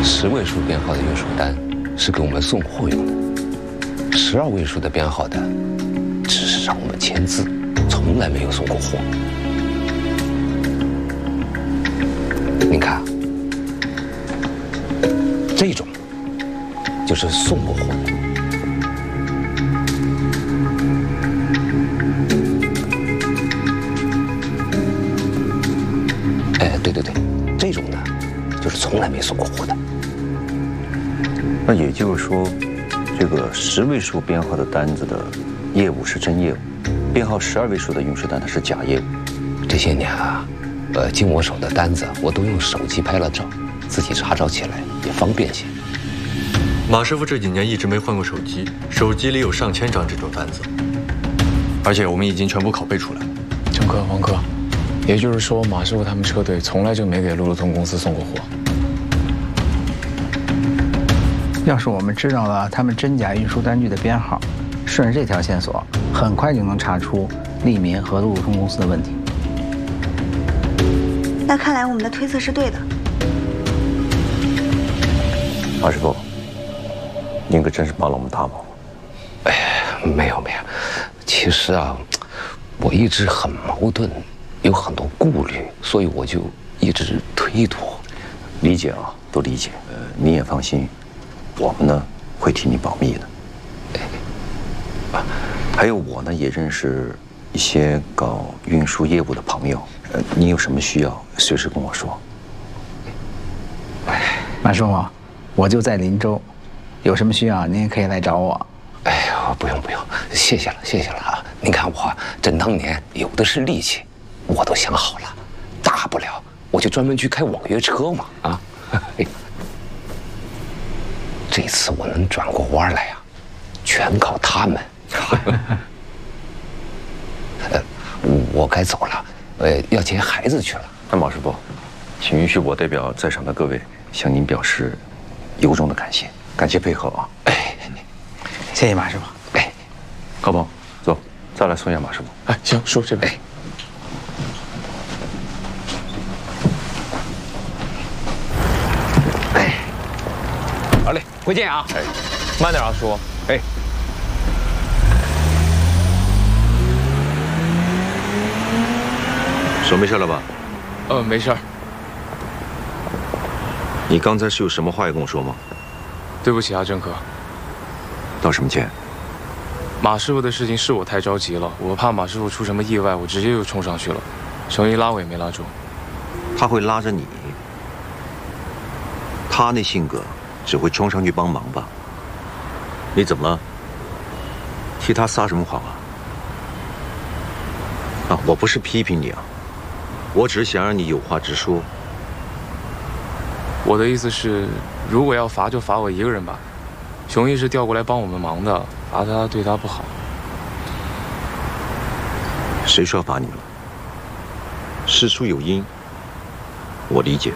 10位数编号的运输单是给我们送货用的，12位数的编号的只是让我们签字，从来没有送过货。您看，这种就是送过货的。哎，对，这种呢，就是从来没送过货的。 那也就是说，这个10位数编号的单子的业务是真业务，编号12位数的运输单它是假业务。 这些年啊，进我手的单子我都用手机拍了照，自己查找起来也方便些。 马师傅这几年一直没换过手机，手机里有上千张这种单子，而且我们已经全部拷贝出来了。 郑科、王科，也就是说，马师傅他们车队从来就没给路路通公司送过货。 要是我们知道了他们真假运输单据的编号，顺着这条线索，很快就能查出利民和路路通公司的问题。 那看来我们的推测是对的。 马师傅，您可真是帮了我们大忙。 哎，没有，其实啊，我一直很矛盾，有很多顾虑，所以我就一直推脱。 理解啊，都理解。你也放心。我们呢会替你保密的。还有我呢也认识一些搞运输业务的朋友，你有什么需要随时跟我说。 马师傅，我就在林州，有什么需要您也可以来找我。 哎呦，不用，谢谢了啊！您看我真当年有的是力气，我都想好了，大不了我就专门去开网约车嘛啊！这次我能转过弯来呀，全靠他们。我该走了，要接孩子去了。 那马师傅，请允许我代表在场的各位向您表示由衷的感谢，感谢配合啊！ 哎，谢谢马师傅。 哎，高鹏，走，再来送一下马师傅。 哎，行，叔这边。 好嘞，回见啊！哎，慢点啊，叔。哎， 手没事了吧？ 没事儿。 你刚才是有什么话要跟我说吗？ 对不起啊，郑科。 道什么歉？ 马师傅的事情是我太着急了，我怕马师傅出什么意外，我直接就冲上去了。熊一拉我也没拉住。 他会拉着你？他那性格。只会冲上去帮忙吧？你怎么了？替他撒什么谎啊？我不是批评你啊，我只是想让你有话直说。 我的意思是，如果要罚就罚我一个人吧。熊一是调过来帮我们忙的，罚他对他不好。 谁说要罚你们了？事出有因，我理解。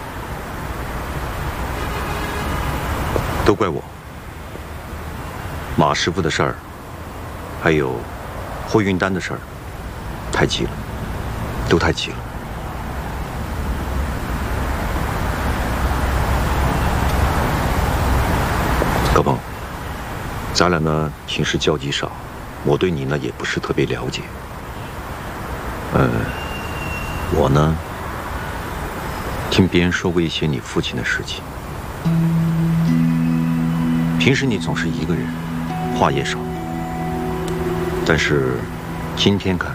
都怪我，马师傅的事儿，还有货运单的事儿，太急了，都太急了。高鹏，咱俩呢平时交集少，我对你呢也不是特别了解。我呢听别人说过一些你父亲的事情。平时你总是一个人，话也少，但是今天看，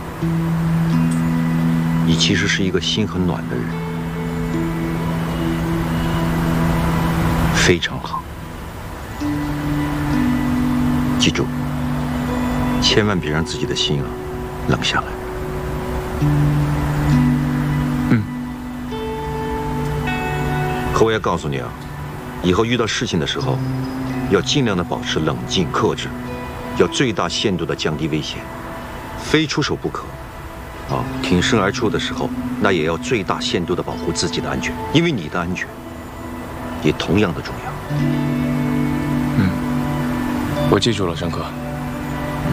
你其实是一个心很暖的人，非常好。记住，千万别让自己的心啊冷下来。可我要告诉你啊，以后遇到事情的时候，要尽量的保持冷静克制，要最大限度的降低危险，非出手不可。挺身而出的时候，那也要最大限度的保护自己的安全，因为你的安全也同样的重要。 我记住了，郑科。